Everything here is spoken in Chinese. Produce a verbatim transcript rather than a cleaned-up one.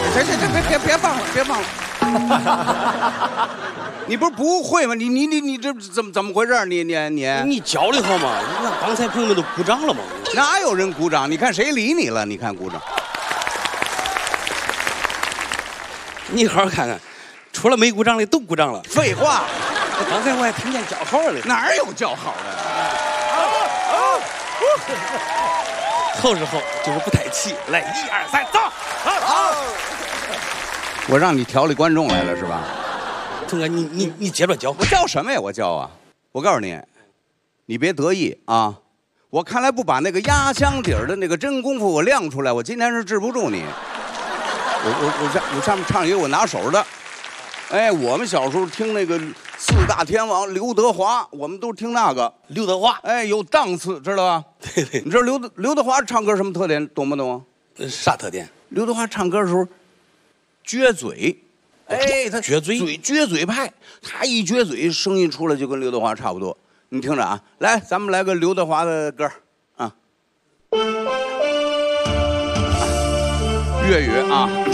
行行行，别别别放了，别放了。你不是不会吗？你你你你这怎么怎么回事？你你你你教的好吗？那刚才朋友们都鼓掌了吗？ 哪有人鼓掌？你看谁理你了？你看鼓掌。 你好好看看，除了没鼓掌的都鼓掌了。 废话， 刚才我还听见叫好了。 哪有叫好的？ 好是好，就是不太齐。来，一二三，走！好。 我让你调理观众来了是吧？ 童哥，你你你接着教。 我教什么呀？我教啊！我告诉你，你别得意啊！我看来不把那个压箱底儿的那个真功夫我亮出来，我今天是治不住你。我我我下我下面唱一个我拿手的。哎，我们小时候听那个四大天王刘德华，我们都听那个刘德华。 哎，有档次，知道吧？ 对对。 你知道刘德刘德华唱歌什么特点？懂不懂？ 啥特点？ 刘德华唱歌的时候撅嘴。哎，他撅嘴， 嘴撅嘴派，他一撅嘴，声音出来就跟刘德华差不多。你听着啊，来，咱们来个刘德华的歌啊，粤语啊。